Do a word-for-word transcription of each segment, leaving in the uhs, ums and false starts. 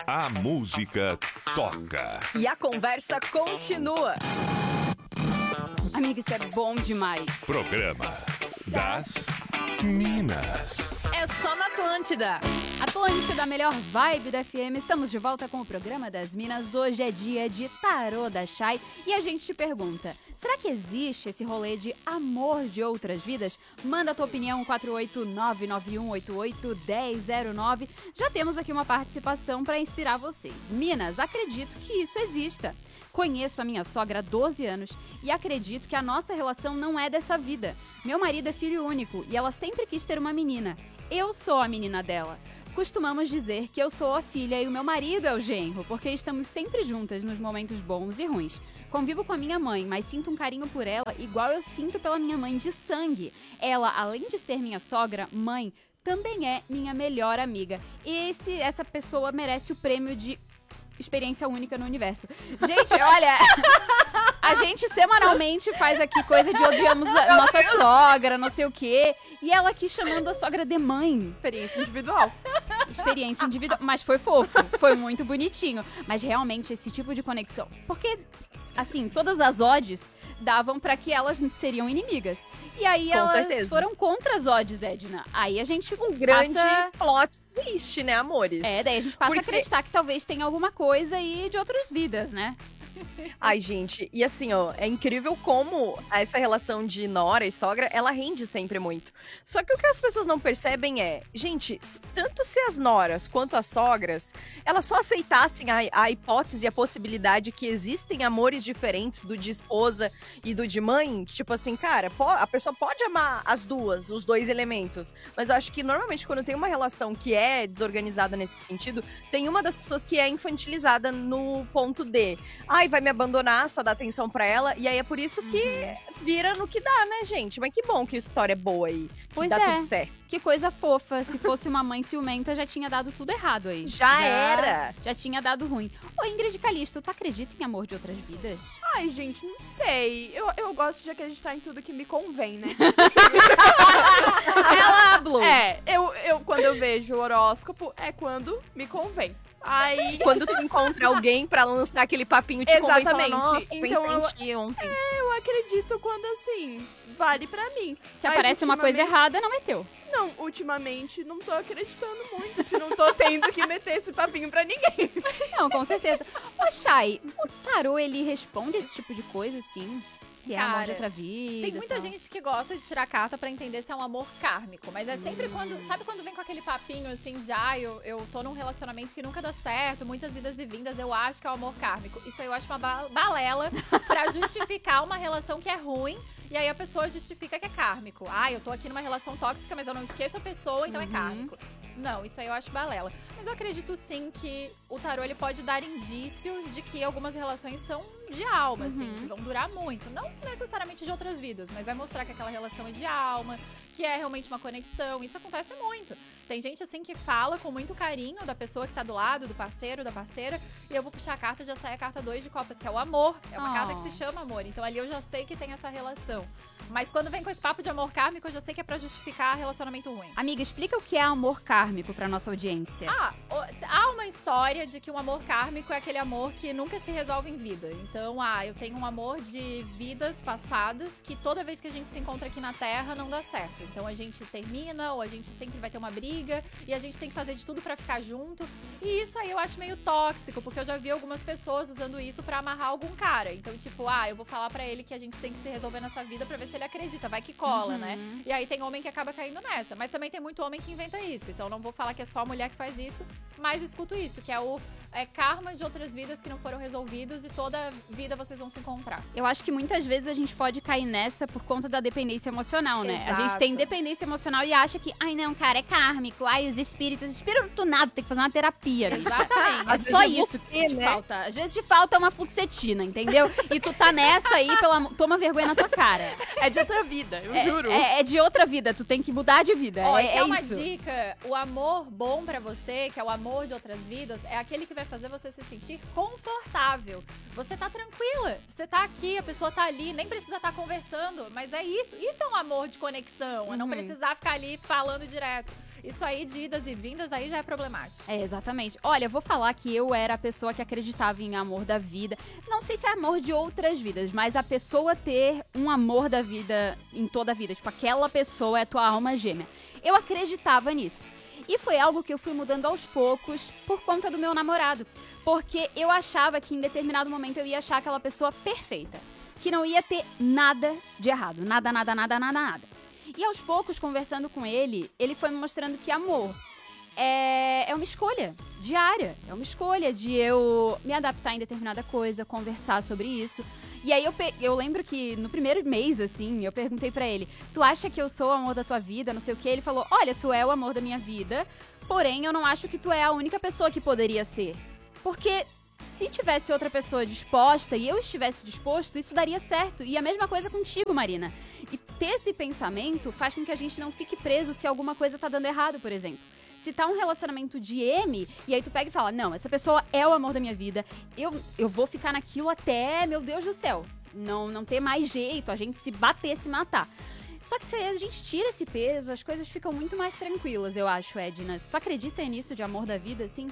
A música toca. E a conversa continua. Amiga, isso é bom demais. Programa das Minas. É só na Atlântida. Atlântida, a melhor vibe da F M. Estamos de volta com o programa das Minas. Hoje é dia de Tarô da Chay. E a gente te pergunta, será que existe esse rolê de amor de outras vidas? Manda a tua opinião, quatro oito nove nove um oito oito um zero zero nove. Já temos aqui uma participação para inspirar vocês. Minas, acredito que isso exista. Conheço a minha sogra há doze anos e acredito que a nossa relação não é dessa vida. Meu marido é filho único e ela sempre quis ter uma menina. Eu sou a menina dela. Costumamos dizer que eu sou a filha e o meu marido é o genro, porque estamos sempre juntas nos momentos bons e ruins. Convivo com a minha mãe, mas sinto um carinho por ela igual eu sinto pela minha mãe de sangue. Ela, além de ser minha sogra, mãe, também é minha melhor amiga. E esse, essa pessoa merece o prêmio de experiência única no universo. Gente, olha, a gente semanalmente faz aqui coisa de odiamos a nossa sogra, não sei o quê. E ela aqui chamando a sogra de mãe. Experiência individual. Experiência individual. Mas foi fofo, foi muito bonitinho. Mas realmente esse tipo de conexão. Porque, assim, todas as odds davam pra que elas seriam inimigas. E aí Com elas certeza. foram contra as odds, Edna. Aí a gente Um grande passa... plot twist, né, amores? É, daí a gente passa Porque- a acreditar que talvez tenha alguma coisa aí de outras vidas, né? Ai, gente, e assim, ó, é incrível como essa relação de nora e sogra, ela rende sempre muito. Só que o que as pessoas não percebem é, gente, tanto se as noras quanto as sogras, elas só aceitassem a, a hipótese e a possibilidade que existem amores diferentes do de esposa e do de mãe, tipo assim, cara, po- a pessoa pode amar as duas, os dois elementos, mas eu acho que normalmente quando tem uma relação que é desorganizada nesse sentido, tem uma das pessoas que é infantilizada no ponto de, ai, vai me abandonar, só dá atenção pra ela. E aí é por isso que vira no que dá, né, gente? Mas que bom que a história é boa aí. Que Pois dá é. tudo certo. Que coisa fofa. Se fosse uma mãe ciumenta, já tinha dado tudo errado aí. Já era. Já tinha dado ruim. Ô, Ingrid Calisto, tu acredita em amor de outras vidas? Ai, gente, não sei. Eu, eu gosto de acreditar em tudo que me convém, né? Ela, Blue. É, eu, eu quando eu vejo o horóscopo, é quando me convém. Aí, Quando tu encontra alguém pra lançar aquele papinho, te convém e fala, Exatamente. nossa, Então pensei eu- em ti ontem. eu acredito quando, assim, vale pra mim. Se Mas aparece uma coisa ultimamente- errada, não é teu. Não, ultimamente não tô acreditando muito, se não tô tendo que meter esse papinho pra ninguém. Não, com certeza. Ô, Chay, o tarô, ele responde esse tipo de coisa, assim? Se é amor Cara, de outra vida. Tem muita tal. gente que gosta de tirar carta pra entender se é um amor kármico, mas é sempre quando, sabe quando vem com aquele papinho assim, já eu, eu tô num relacionamento que nunca dá certo, muitas idas e vindas, eu acho que é o amor kármico. Isso aí eu acho uma ba- balela pra justificar uma relação que é ruim. E aí a pessoa justifica que é kármico. Ah, eu tô aqui numa relação tóxica, mas eu não esqueço a pessoa, então é Uhum. kármico. Não, isso aí eu acho balela. Mas eu acredito sim que o tarô ele pode dar indícios de que algumas relações são de alma, assim, Uhum. que vão durar muito. Não necessariamente de outras vidas, mas vai mostrar que aquela relação é de alma, que é realmente uma conexão. Isso acontece muito. Tem gente, assim, que fala com muito carinho da pessoa que tá do lado, do parceiro, da parceira, e eu vou puxar a carta e já sai a carta dois de copas, que é o amor. É uma Oh. carta que se chama amor. Então ali eu já sei que tem essa relação. Mas quando vem com esse papo de amor kármico, eu já sei que é pra justificar relacionamento ruim. Amiga, explica o que é amor kármico pra nossa audiência. Ah, o- há uma história de que um amor kármico é aquele amor que nunca se resolve em vida. Então, ah, eu tenho um amor de vidas passadas que toda vez que a gente se encontra aqui na Terra não dá certo. Então a gente termina ou a gente sempre vai ter uma briga e a gente tem que fazer de tudo pra ficar junto. E isso aí eu acho meio tóxico, porque eu já vi algumas pessoas usando isso pra amarrar algum cara. Então, tipo, ah, eu vou falar pra ele que a gente tem que se resolver nessa vida pra ver se ele acredita, vai que cola, Uhum. né? E aí tem homem que acaba caindo nessa. Mas também tem muito homem que inventa isso. Então não vou falar que é só a mulher que faz isso, mas escuto isso, que é o é, karma de outras vidas que não foram resolvidos e toda vida vocês vão se encontrar. Eu acho que muitas vezes a gente pode cair nessa por conta da dependência emocional, né? A gente Exato. tem dependência emocional e acha que, ai não, cara, é kármico, ai os espíritos, espírito nada, tem que fazer uma terapia. bicho. Exatamente. É Às só vezes é isso que você, te né? falta. Às vezes te falta uma fluxetina, entendeu? E tu tá nessa aí, pela, toma vergonha na tua cara. É de outra vida, eu É, juro. é- é de outra vida, tu tem que mudar de vida. Ó, é, e é quer uma isso. dica? O amor bom pra você, que é o amor de outras vidas, é aquele que vai vai fazer você se sentir confortável. Você tá tranquila, você tá aqui, a pessoa tá ali, nem precisa estar conversando, mas é isso. Isso é um amor de conexão, é não Uhum. precisar ficar ali falando direto. Isso aí de idas e vindas aí já é problemático. É, exatamente. Olha, eu vou falar que eu era a pessoa que acreditava em amor da vida. Não sei se é amor de outras vidas, mas a pessoa ter um amor da vida em toda a vida. Tipo, aquela pessoa é a tua alma gêmea. Eu acreditava nisso. E foi algo que eu fui mudando aos poucos por conta do meu namorado. Porque eu achava que em determinado momento eu ia achar aquela pessoa perfeita. Que não ia ter nada de errado. Nada, nada, nada, nada, nada. E aos poucos, conversando com ele, ele foi me mostrando que amor é, é uma escolha diária. É uma escolha de eu me adaptar em determinada coisa, conversar sobre isso. E aí eu, pe- eu lembro que no primeiro mês, assim, eu perguntei pra ele, tu acha que eu sou o amor da tua vida, não sei o quê? Ele falou, olha, tu é o amor da minha vida, porém eu não acho que tu é a única pessoa que poderia ser. Porque se tivesse outra pessoa disposta e eu estivesse disposto, isso daria certo. E a mesma coisa contigo, Marina. E ter esse pensamento faz com que a gente não fique preso se alguma coisa tá dando errado, por exemplo. Se tá um relacionamento de M, e aí tu pega e fala, não, essa pessoa é o amor da minha vida, eu, eu vou ficar naquilo até, meu Deus do céu, não, não ter mais jeito, a gente se bater, se matar. Só que se a gente tira esse peso, as coisas ficam muito mais tranquilas, eu acho, Edna. Tu acredita nisso de amor da vida, assim?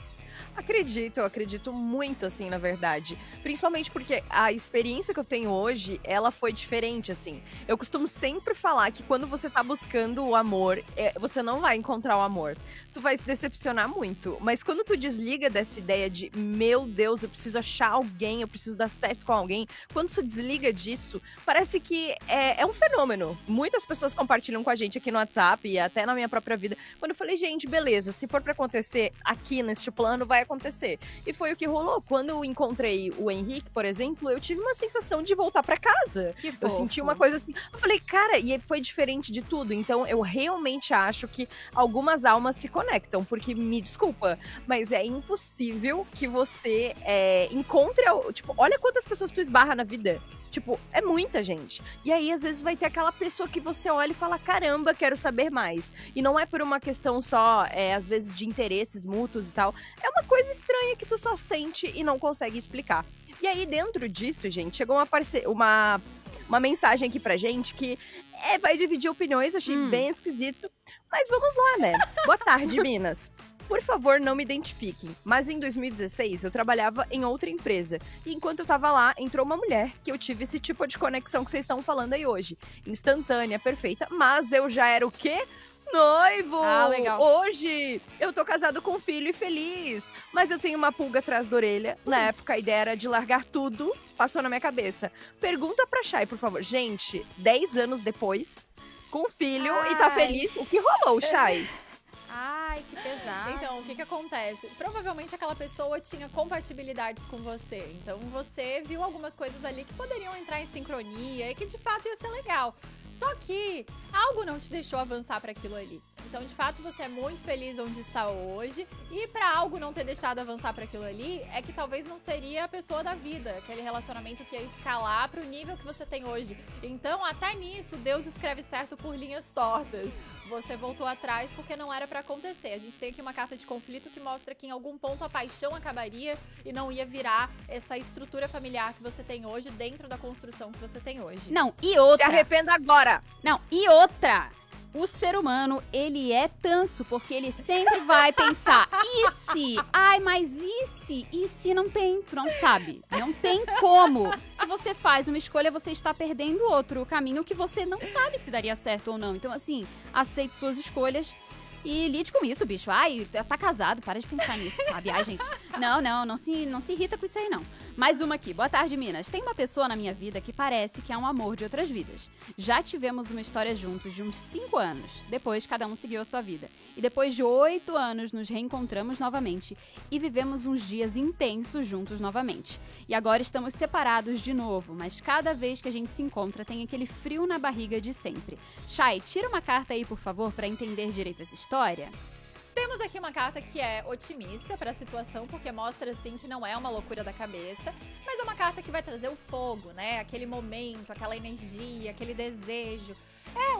Acredito, eu acredito muito, assim, na verdade. Principalmente porque a experiência que eu tenho hoje, ela foi diferente, assim. Eu costumo sempre falar que quando você tá buscando o amor, é, você não vai encontrar o amor. Tu vai se decepcionar muito. Mas quando tu desliga dessa ideia de, meu Deus, eu preciso achar alguém, eu preciso dar certo com alguém. Quando tu desliga disso, parece que é, é um fenômeno. Muitas pessoas compartilham com a gente aqui no WhatsApp e até na minha própria vida. Quando eu falei, gente, beleza, se for pra acontecer aqui neste plano, vai acontecer. E foi o que rolou. Quando eu encontrei o Henrique, por exemplo, eu tive uma sensação de voltar pra casa. Que Eu fofo. senti uma coisa assim. Eu falei, cara, e foi diferente de tudo. Então, eu realmente acho que algumas almas se conectam. Porque, me desculpa, mas é impossível que você é, encontre... Tipo, olha quantas pessoas tu esbarra na vida. Tipo, é muita gente. E aí, às vezes, vai ter aquela pessoa que você olha e fala, caramba, quero saber mais. E não é por uma questão só, é, às vezes, de interesses mútuos e tal. É uma coisa estranha que tu só sente e não consegue explicar. E aí, dentro disso, gente, chegou uma, parce... uma... uma mensagem aqui pra gente que é, vai dividir opiniões, achei Hum. bem esquisito. Mas vamos lá, né? Boa tarde, Minas. Por favor, não me identifiquem, mas em dois mil e dezesseis eu trabalhava em outra empresa. E enquanto eu tava lá, entrou uma mulher que eu tive esse tipo de conexão que vocês estão falando aí hoje. Instantânea, perfeita, mas eu já era o quê? Noivo! Ah, legal. Hoje eu tô casado com um filho e feliz, mas eu tenho uma pulga atrás da orelha. Na época a ideia era de largar tudo, passou na minha cabeça. Pergunta pra Chay, por favor. Gente, dez anos depois, com filho e tá Ai. feliz, o que rolou, Chay? Ai, que pesado. Então, o que que acontece? Provavelmente aquela pessoa tinha compatibilidades com você. Então, você viu algumas coisas ali que poderiam entrar em sincronia e que de fato ia ser legal. Só que algo não te deixou avançar para aquilo ali. Então, de fato, você é muito feliz onde está hoje. E para algo não ter deixado avançar para aquilo ali, é que talvez não seria a pessoa da vida, aquele relacionamento que ia escalar para o nível que você tem hoje. Então, até nisso, Deus escreve certo por linhas tortas. Você voltou atrás porque não era pra acontecer. A gente tem aqui uma carta de conflito que mostra que em algum ponto a paixão acabaria e não ia virar essa estrutura familiar que você tem hoje dentro da construção que você tem hoje. Não, e Se outra. arrependa agora! Não, e outra. O ser humano, ele é tanso, porque ele sempre vai pensar, e se? Ai, mas e se? E se não tem? Tu não sabe. Não tem como. Se você faz uma escolha, você está perdendo outro caminho que você não sabe se daria certo ou não. Então, assim, aceite suas escolhas e lide com isso, bicho. Ai, tá casado, para de pensar nisso, sabe? Ai, gente, não, não, não se, não se irrita com isso aí, não. Mais uma aqui. Boa tarde, Minas. Tem uma pessoa na minha vida que parece que é um amor de outras vidas. Já tivemos uma história juntos de uns cinco anos. Depois, cada um seguiu a sua vida. E depois de oito anos, nos reencontramos novamente e vivemos uns dias intensos juntos novamente. E agora estamos separados de novo, mas cada vez que a gente se encontra, tem aquele frio na barriga de sempre. Chay, tira uma carta aí, por favor, pra entender direito essa história. Temos aqui uma carta que é otimista para a situação, porque mostra, assim, que não é uma loucura da cabeça, mas é uma carta que vai trazer o fogo, né? Aquele momento, aquela energia, aquele desejo. É uma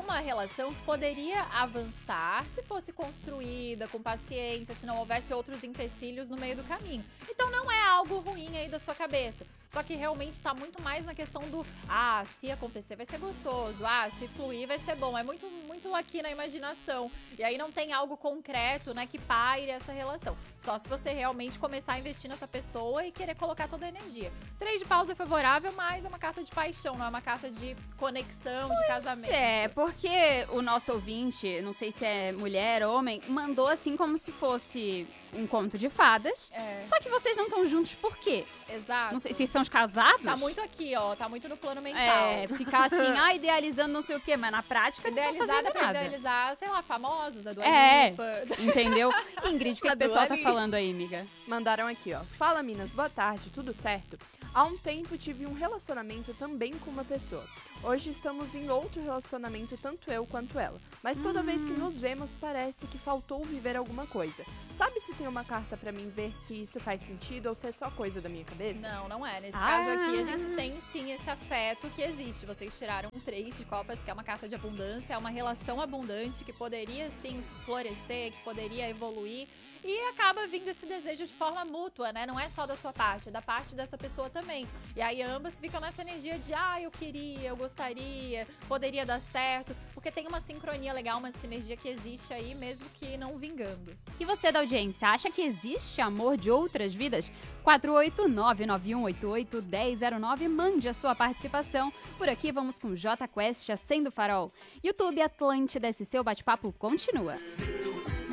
uma relação que poderia avançar se fosse construída com paciência, se não houvesse outros empecilhos no meio do caminho. Então não é algo ruim aí da sua cabeça. Só que realmente tá muito mais na questão do, ah, se acontecer vai ser gostoso, ah, se fluir vai ser bom. É muito, muito aqui na imaginação. E aí não tem algo concreto, né, que paire essa relação. Só se você realmente começar a investir nessa pessoa e querer colocar toda a energia. Três de paus é favorável, mas é uma carta de paixão, não é uma carta de conexão, de casamento. É, porque o nosso ouvinte, não sei se é mulher ou homem, mandou assim como se fosse um conto de fadas. É. Só que vocês não estão juntos por quê? Exato. Não sei, vocês são casados? Tá muito aqui, ó, tá muito no plano mental. É, ficar assim, ah, idealizando não sei o quê, mas na prática não tá Idealizada fazendo pra nada. idealizar, sei lá, famosos, a Dua É. Lipa. Entendeu? Ingrid, o que, que A o pessoal Dua tá Lipa. falando aí, amiga? Mandaram aqui, ó. Fala, Minas, boa tarde, tudo certo? Há um tempo tive um relacionamento também com uma pessoa. Hoje estamos em outro relacionamento, tanto eu quanto ela. Mas toda vez que nos vemos, parece que faltou viver alguma coisa. Sabe se tem uma carta pra mim ver se isso faz sentido ou se é só coisa da minha cabeça? Não, não é. Nesse Ah. caso aqui, a gente tem sim esse afeto que existe. Vocês tiraram um três de copas, que é uma carta de abundância, é uma relação abundante que poderia sim florescer, que poderia evoluir. E acaba vindo esse desejo de forma mútua, né? Não é só da sua parte, é da parte dessa pessoa também. E aí ambas ficam nessa energia de, ah, eu queria, eu gostaria, poderia dar certo. Porque tem uma sincronia legal, uma sinergia que existe aí, mesmo que não vingando. E você da audiência, acha que existe amor de outras vidas? quatro oito nove nove um oito oito um zero zero nove, mande a sua participação. Por aqui vamos com J Quest, Acendo o Farol. YouTube Atlântida S C, o bate-papo continua.